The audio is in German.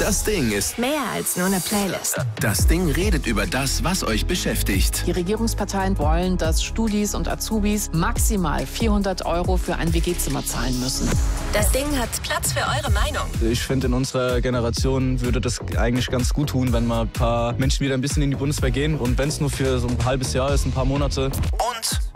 Das Ding ist mehr als nur eine Playlist. Das Ding redet über das, was euch beschäftigt. Die Regierungsparteien wollen, dass Studis und Azubis maximal 400 € für ein WG-Zimmer zahlen müssen. Das Ding hat Platz für eure Meinung. Ich finde, in unserer Generation würde das eigentlich ganz gut tun, wenn mal ein paar Menschen wieder ein bisschen in die Bundeswehr gehen. Und wenn es nur für so ein halbes Jahr ist, ein paar Monate. Und